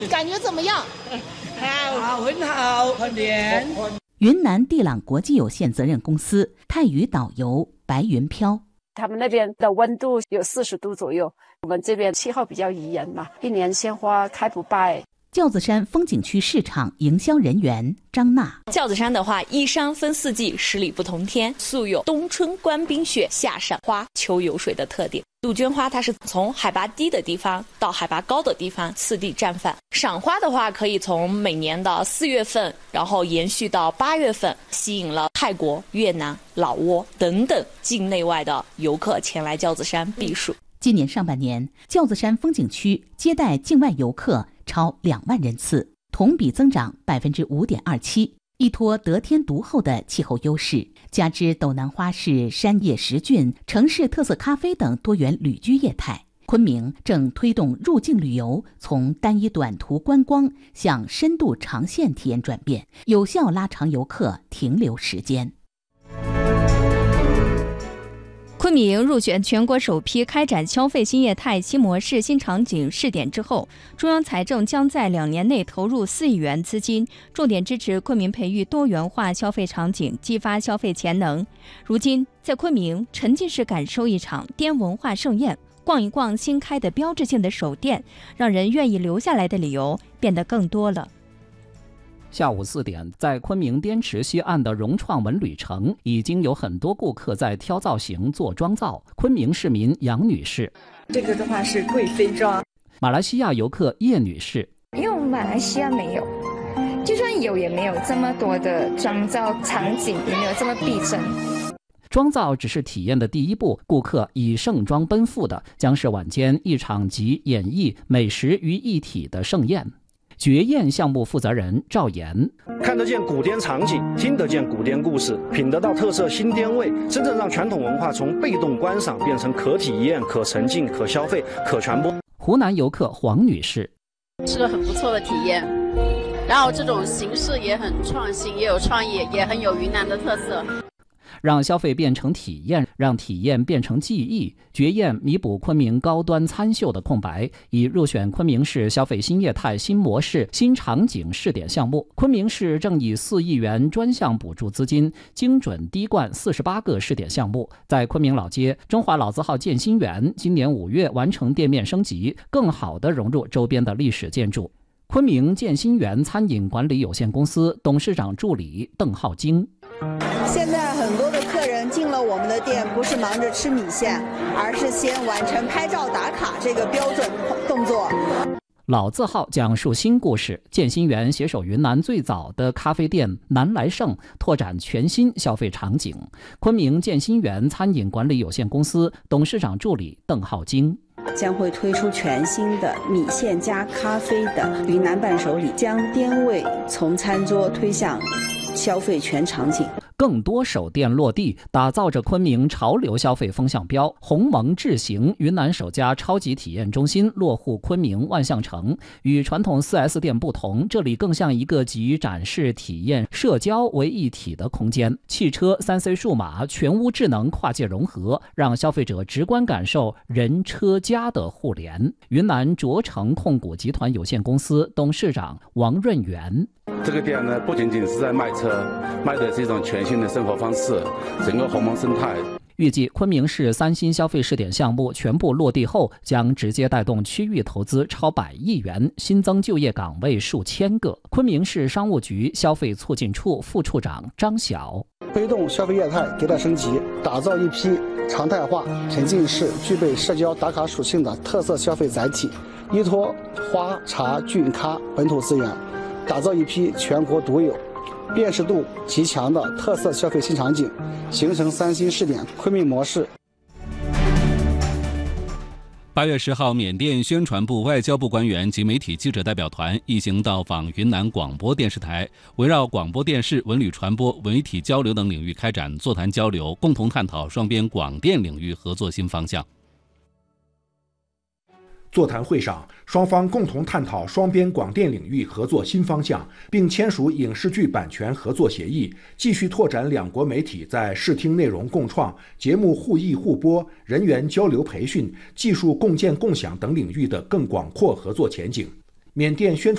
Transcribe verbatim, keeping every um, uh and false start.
感觉怎么样？ 好，很好，很甜。 云南地朗国际有限责任公司泰语导游白云飘， 他们那边的温度有四十度左右，我们这边气候比较宜人嘛，一年鲜花开不败。 轿子山风景区市场营销人员张娜， 轿子山的话，依山分四季，十里不同天，素有冬春观冰雪，夏赏花，秋游水的特点。杜鹃花它是从海拔低的地方到海拔高的地方次第绽放，赏花的话可以从每年的四月份，然后延续到八月份，吸引了泰国、越南、老挝等等境内外的游客前来轿子山避暑。 今年上半年，轿子山风景区接待境外游客超两万人次，同比增长百分之五点二七。依托得天独厚的气候优势，加之斗南花市山野十郡、城市特色咖啡等多元旅居业态，昆明正推动入境旅游从单一短途观光向深度长线体验转变，有效拉长游客停留时间。 昆明入选全国首批开展消费新业态新模式新场景试点之后，中央财政将在两年内投入四亿元资金，重点支持昆明培育多元化消费场景，激发消费潜能。如今，在昆明沉浸式感受一场滇文化盛宴，逛一逛新开的标志性的首店，让人愿意留下来的理由变得更多了。 下午四点，在昆明滇池西岸的融创文旅城，已经有很多顾客在挑造型做妆造。昆明市民杨女士， 这个的话是贵妃妆。 马来西亚游客叶女士， 因为我们马来西亚没有，就算有也没有这么多的妆造场景，也没有这么逼真。 妆造只是体验的第一步，顾客以盛装奔赴的将是晚间一场集演艺、美食于一体的盛宴。绝宴项目负责人赵岩， 看得见古滇场景，听得见古滇故事，品得到特色新滇味，真正让传统文化从被动观赏变成可体验、可沉浸、可消费、可传播。 湖南游客黄女士， 是个很不错的体验，然后这种形式也很创新，也有创意，也很有云南的特色。 让消费变成体验，让体验变成记忆。绝宴弥补昆明高端餐秀的空白，已入选昆明市消费新业态新模式新场景试点项目。昆明市正以四亿元专项补助资金，精准滴灌四十八个试点项目。在昆明老街，中华老字号建新园今年五月完成店面升级，更好地融入周边的历史建筑。昆明建新园餐饮管理有限公司董事长助理邓浩京， 现在很多的客人进了我们的店，不是忙着吃米线，而是先完成拍照打卡这个标准动作。 老字号讲述新故事，建新园携手云南最早的咖啡店南来盛，拓展全新消费场景。昆明建新园餐饮管理有限公司董事长助理邓浩京， 将会推出全新的米线加咖啡的云南伴手礼，将滇味从餐桌推向消费全场景。 更多首店落地，打造着昆明潮流消费风向标。鸿蒙智行云南首家超级体验中心落户昆明万象城，与传统 四 S 店不同，这里更像一个集展示、体验、社交为一体的空间。汽车、三 C 数码、全屋智能跨界融合，让消费者直观感受人车家的互联。云南卓成控股集团有限公司董事长王润元， 这个店呢，不仅仅是在卖车，卖的是一种全新的生活方式，整个鸿蒙生态。 预计昆明市三新消费试点项目全部落地后，将直接带动区域投资超百亿元，新增就业岗位数千个。昆明市商务局消费促进处副处长张晓， 推动消费业态迭代升级，打造一批常态化、沉浸式、具备社交打卡属性的特色消费载体，依托花茶菌咖本土资源，打造一批全国独有、辨识度极强的特色消费新场景，形成三新试点昆明模式。 八月十号，缅甸宣传部、外交部官员及媒体记者代表团一行到访云南广播电视台，围绕广播电视、文旅传播、媒体交流等领域开展座谈交流，共同探讨双边广电领域合作新方向。 座谈会上，双方共同探讨双边广电领域合作新方向，并签署影视剧版权合作协议，继续拓展两国媒体在视听内容共创、节目互译互播、人员交流培训、技术共建共享等领域的更广阔合作前景。缅甸宣传